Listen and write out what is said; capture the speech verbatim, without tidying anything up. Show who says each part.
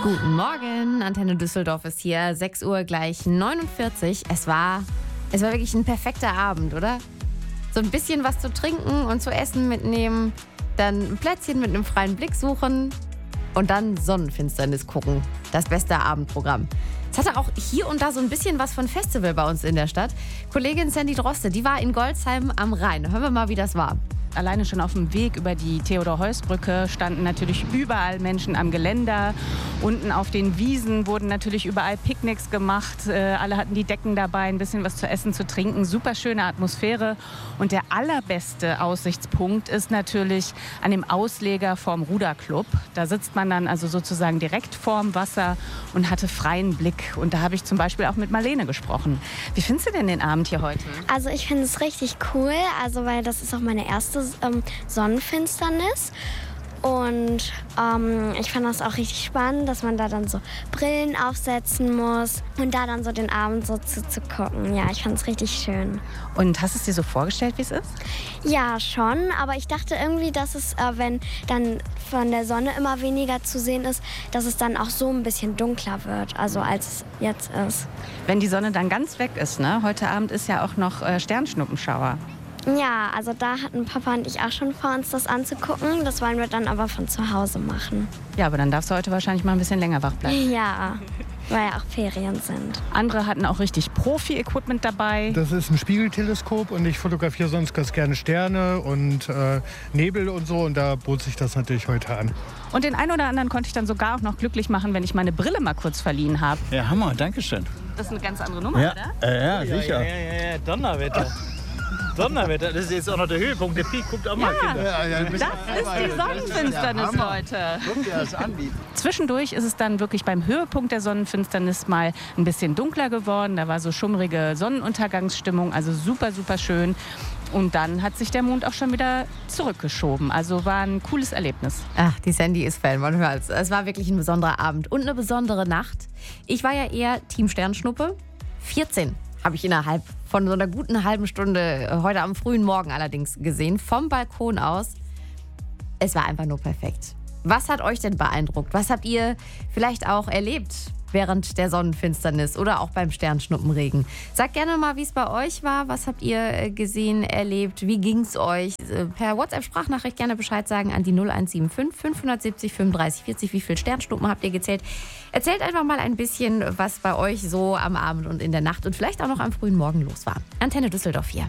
Speaker 1: Guten Morgen, Antenne Düsseldorf ist hier, sechs Uhr gleich neunundvierzig. Es war, es war wirklich ein perfekter Abend, oder? So ein bisschen was zu trinken und zu essen mitnehmen, dann ein Plätzchen mit einem freien Blick suchen und dann Sonnenfinsternis gucken. Das beste Abendprogramm. Es hatte auch hier und da so ein bisschen was von Festival bei uns in der Stadt. Kollegin Sandy Droste, die war in Goldsheim am Rhein. Hören wir mal, wie das war.
Speaker 2: Alleine schon auf dem Weg über die Theodor-Heuss-Brücke standen natürlich überall Menschen am Geländer. Unten auf den Wiesen wurden natürlich überall Picknicks gemacht. Äh, alle hatten die Decken dabei, ein bisschen was zu essen, zu trinken. Super schöne Atmosphäre. Und der allerbeste Aussichtspunkt ist natürlich an dem Ausleger vorm Ruderclub. Da sitzt man dann also sozusagen direkt vorm Wasser und hatte freien Blick. Und da habe ich zum Beispiel auch mit Marlene gesprochen. Wie findest du denn den Abend hier heute?
Speaker 3: Also ich finde es richtig cool, also weil das ist auch meine erste ähm, Sonnenfinsternis. Und ähm, ich fand das auch richtig spannend, dass man da dann so Brillen aufsetzen muss und da dann so den Abend so zuzugucken. Ja, ich fand es richtig schön.
Speaker 2: Und hast du es dir so vorgestellt, wie es ist?
Speaker 3: Ja, schon. Aber ich dachte irgendwie, dass es, äh, wenn dann von der Sonne immer weniger zu sehen ist, dass es dann auch so ein bisschen dunkler wird, also als es jetzt ist.
Speaker 2: Wenn die Sonne dann ganz weg ist, ne? Heute Abend ist ja auch noch äh, Sternschnuppenschauer.
Speaker 3: Ja, also da hatten Papa und ich auch schon vor, uns das anzugucken. Das wollen wir dann aber von zu Hause machen.
Speaker 2: Ja, aber dann darfst du heute wahrscheinlich mal ein bisschen länger wach bleiben.
Speaker 3: Ja, weil ja auch Ferien sind.
Speaker 2: Andere hatten auch richtig Profi-Equipment dabei.
Speaker 4: Das ist ein Spiegelteleskop und ich fotografiere sonst ganz gerne Sterne und äh, Nebel und so. Und da bot sich das natürlich heute an.
Speaker 2: Und den einen oder anderen konnte ich dann sogar auch noch glücklich machen, wenn ich meine Brille mal kurz verliehen habe.
Speaker 5: Ja, Hammer, danke schön.
Speaker 2: Das ist eine ganz andere Nummer,
Speaker 5: Ja,
Speaker 2: oder?
Speaker 5: äh, ja, sicher.
Speaker 6: Ja, ja, ja, Donnerwetter. Donnerwetter, das ist jetzt auch noch der Höhepunkt. Der Peak, guckt auch mal, Kinder.
Speaker 5: Ja, ja,
Speaker 2: Das ist die Sonnenfinsternis heute.
Speaker 5: Guck dir das an, wie
Speaker 2: Zwischendurch ist es dann wirklich beim Höhepunkt der Sonnenfinsternis mal ein bisschen dunkler geworden. Da war so schummrige Sonnenuntergangsstimmung, also super, super schön. Und dann hat sich der Mond auch schon wieder zurückgeschoben. Also war ein cooles Erlebnis.
Speaker 1: Ach, die Sandy ist Fan, man hört's. Es war wirklich ein besonderer Abend und eine besondere Nacht. Ich war ja eher Team Sternschnuppe. vierzehn habe ich innerhalb von so einer guten halben Stunde, heute am frühen Morgen allerdings, gesehen, vom Balkon aus. Es war einfach nur perfekt. Was hat euch denn beeindruckt? Was habt ihr vielleicht auch erlebt während der Sonnenfinsternis oder auch beim Sternschnuppenregen? Sagt gerne mal, wie es bei euch war. Was habt ihr gesehen, erlebt? Wie ging es euch? Per WhatsApp-Sprachnachricht gerne Bescheid sagen an die null eins sieben fünf fünf sieben fünf fünfunddreißig vierzig. Wie viele Sternschnuppen habt ihr gezählt? Erzählt einfach mal ein bisschen, was bei euch so am Abend und in der Nacht und vielleicht auch noch am frühen Morgen los war. Antenne Düsseldorf hier.